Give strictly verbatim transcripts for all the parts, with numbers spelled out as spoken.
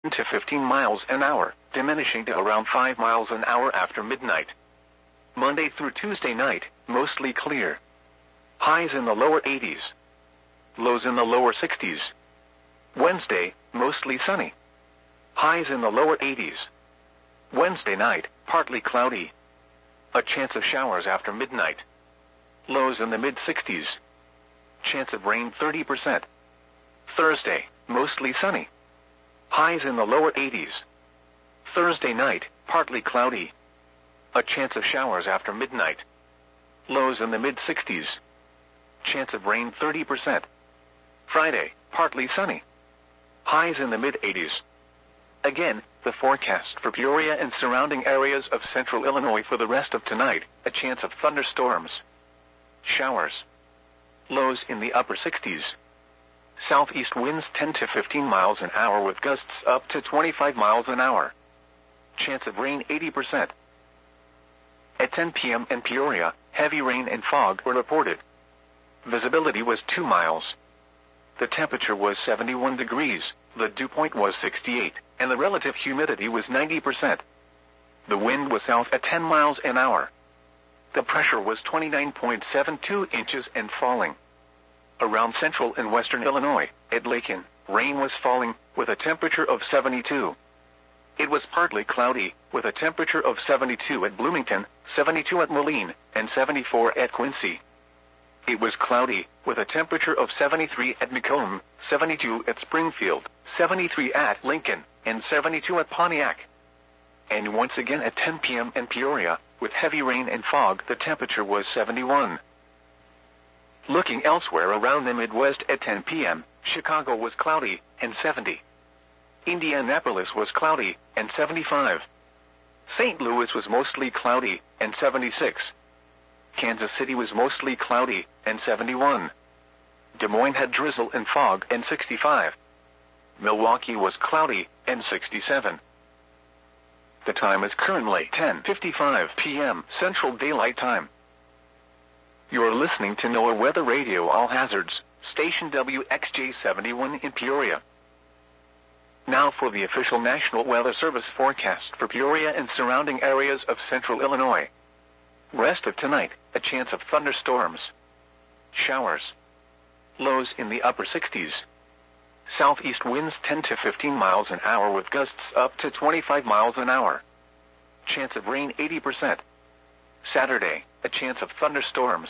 to fifteen miles an hour, diminishing to around five miles an hour after midnight. Monday through Tuesday night, mostly clear. Highs in the lower eighties. Lows in the lower sixties. Wednesday, mostly sunny. Highs in the lower eighties. Wednesday night, partly cloudy. A chance of showers after midnight. Lows in the mid-sixties. Chance of rain thirty percent. Thursday, mostly sunny. Highs in the lower eighties. Thursday night, partly cloudy. A chance of showers after midnight. Lows in the mid-sixties. Chance of rain thirty percent. Friday, partly sunny. Highs in the mid-eighties. Again, the forecast for Peoria and surrounding areas of central Illinois for the rest of tonight, a chance of thunderstorms. Showers. Lows in the upper sixties. Southeast winds ten to fifteen miles an hour with gusts up to twenty-five miles an hour. Chance of rain eighty percent. At ten p m in Peoria, heavy rain and fog were reported. Visibility was two miles. The temperature was seventy-one degrees, the dew point was sixty-eight, and the relative humidity was ninety percent. The wind was south at ten miles an hour. The pressure was twenty-nine point seven two inches and falling. Around central and western Illinois, at Lakin, rain was falling, with a temperature of seventy-two. It was partly cloudy, with a temperature of seventy-two at Bloomington, seventy-two at Moline, and seventy-four at Quincy. It was cloudy, with a temperature of seventy-three at Macomb, seventy-two at Springfield, seventy-three at Lincoln, and seventy-two at Pontiac. And once again at ten p m in Peoria, with heavy rain and fog, the temperature was seventy-one. Looking elsewhere around the Midwest at ten p m, Chicago was cloudy, and seventy. Indianapolis was cloudy, and seventy-five. Saint Louis was mostly cloudy, and seventy-six. Kansas City was mostly cloudy, and seventy-one. Des Moines had drizzle and fog, and sixty-five. Milwaukee was cloudy, and sixty-seven. The time is currently ten fifty-five p m Central Daylight Time. You are listening to NOAA Weather Radio All Hazards, station W X J seventy-one in Peoria. Now for the official National Weather Service forecast for Peoria and surrounding areas of central Illinois. Rest of tonight, a chance of thunderstorms. Showers. Lows in the upper sixties. Southeast winds ten to fifteen miles an hour with gusts up to twenty-five miles an hour. Chance of rain eighty percent. Saturday, a chance of thunderstorms.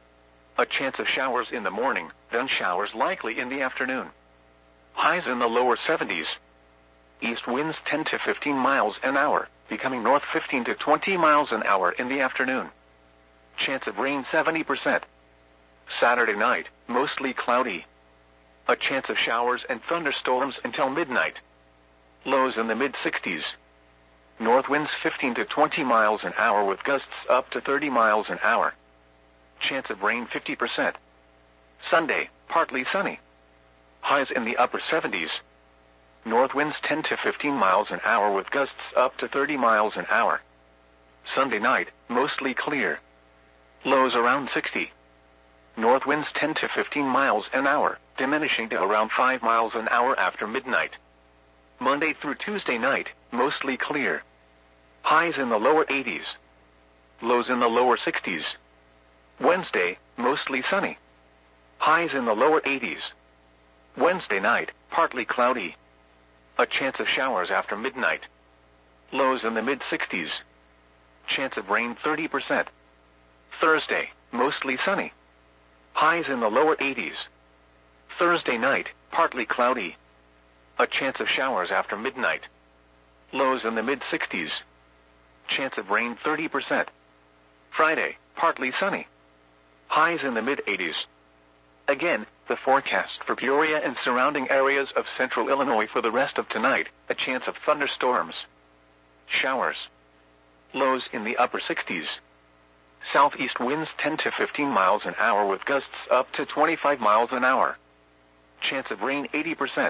A chance of showers in the morning, then showers likely in the afternoon. Highs in the lower seventies. East winds ten to fifteen miles an hour, becoming north fifteen to twenty miles an hour in the afternoon. Chance of rain seventy percent. Saturday night, mostly cloudy. A chance of showers and thunderstorms until midnight. Lows in the mid-sixties. North winds fifteen to twenty miles an hour with gusts up to thirty miles an hour. Chance of rain fifty percent. Sunday, partly sunny. Highs in the upper seventies. North winds ten to fifteen miles an hour with gusts up to thirty miles an hour. Sunday night, mostly clear. Lows around sixty. North winds ten to fifteen miles an hour, diminishing to around five miles an hour after midnight. Monday through Tuesday night, mostly clear. Highs in the lower eighties. Lows in the lower sixties. Wednesday, mostly sunny. Highs in the lower eighties. Wednesday night, partly cloudy. A chance of showers after midnight. Lows in the mid-sixties. Chance of rain thirty percent. Thursday, mostly sunny. Highs in the lower eighties. Thursday night, partly cloudy. A chance of showers after midnight. Lows in the mid-sixties. Chance of rain thirty percent. Friday, partly sunny. Highs in the mid-eighties. Again, the forecast for Peoria and surrounding areas of central Illinois for the rest of tonight, a chance of thunderstorms. Showers. Lows in the upper sixties. Southeast winds ten to fifteen miles an hour with gusts up to twenty-five miles an hour. Chance of rain eighty percent.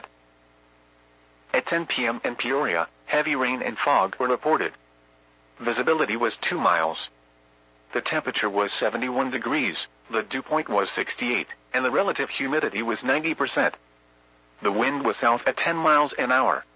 At ten p m in Peoria, heavy rain and fog were reported. Visibility was two miles. The temperature was seventy-one degrees, the dew point was sixty-eight, and the relative humidity was ninety percent. The wind was south at ten miles an hour.